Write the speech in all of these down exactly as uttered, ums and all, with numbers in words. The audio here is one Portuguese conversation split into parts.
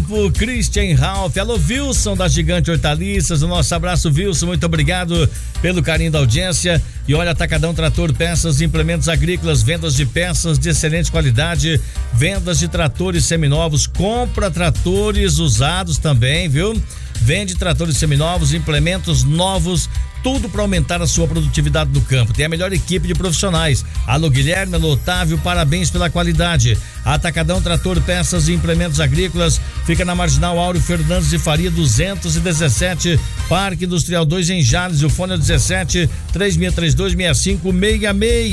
Campo, Christian Ralph. Alô, Wilson da Gigante Hortaliças. O nosso abraço, Wilson. Muito obrigado pelo carinho da audiência. E olha, Atacadão Trator, peças e implementos agrícolas, vendas de peças de excelente qualidade, vendas de tratores seminovos, compra tratores usados também, viu? Vende tratores seminovos, implementos novos, tudo para aumentar a sua produtividade no campo. Tem a melhor equipe de profissionais. Alô, Guilherme, alô, Otávio, parabéns pela qualidade. Atacadão Trator, peças e implementos agrícolas, fica na Marginal Áureo Fernandes de Faria duzentos e dezessete, Parque Industrial dois em Jales. O fone é dezessete, três seis três dois, seis cinco seis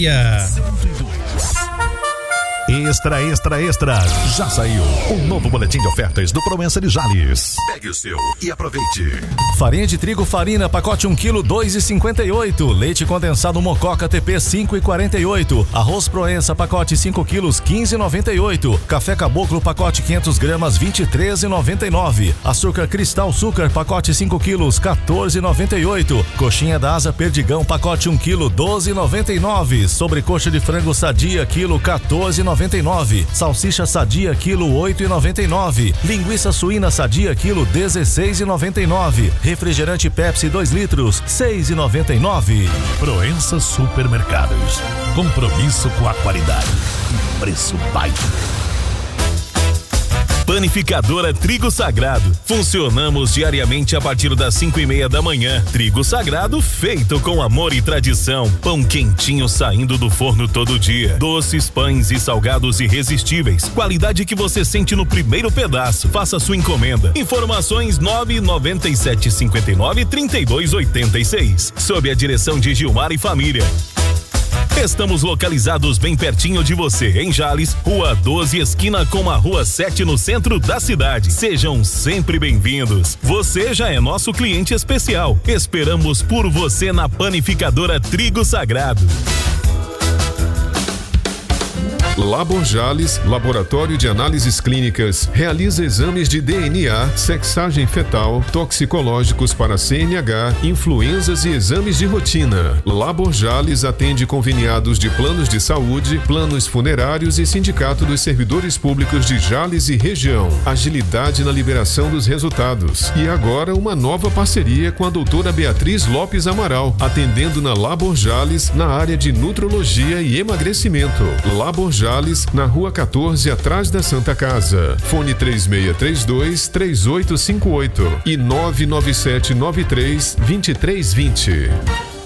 seis. Extra, extra, extra. Já saiu o novo boletim de ofertas do Proença de Jales. Pegue o seu e aproveite. Farinha de trigo Farina, pacote um quilo, dois e cinquenta e oito. Leite condensado Mococa T P, cinco e quarenta e oito. Arroz Proença, pacote cinco quilos, quinze e noventa e oito. Café Caboclo, pacote quinhentas gramas, vinte e três e noventa e nove. Açúcar Cristal Sucre, pacote cinco quilos, quatorze e noventa e oito. Coxinha da Asa Perdigão, pacote um quilo, doze e noventa e nove. Sobrecoxa de frango Sadia, quilo, quatorze e noventa e nove. Salsicha Sadia, quilo, oito e noventa e nove. Linguiça suína Sadia, quilo, dezesseis e noventa e nove. Refrigerante Pepsi dois litros, seis e noventa e nove. Proença Supermercados. Compromisso com a qualidade e preço baixo. Panificadora Trigo Sagrado. Funcionamos diariamente a partir das cinco e meia da manhã. Trigo Sagrado feito com amor e tradição. Pão quentinho saindo do forno todo dia. Doces, pães e salgados irresistíveis. Qualidade que você sente no primeiro pedaço. Faça sua encomenda. Informações nove nove sete cinco nove, três dois oito seis. Sob a direção de Gilmar e família. Estamos localizados bem pertinho de você, em Jales, Rua doze, esquina com a Rua sete, no centro da cidade. Sejam sempre bem-vindos. Você já é nosso cliente especial. Esperamos por você na Panificadora Trigo Sagrado. Labor Jales, Laboratório de Análises Clínicas, realiza exames de D N A, sexagem fetal, toxicológicos para C N H, influenzas e exames de rotina. Labor Jales atende conveniados de planos de saúde, planos funerários e Sindicato dos Servidores Públicos de Jales e região. Agilidade na liberação dos resultados. E agora uma nova parceria com a doutora Beatriz Lopes Amaral, atendendo na Labor Jales, na área de nutrologia e emagrecimento. Labor Jales, na Rua quatorze, atrás da Santa Casa. Fone três seis três dois, três oito cinco oito e nove nove sete nove três, dois três dois zero.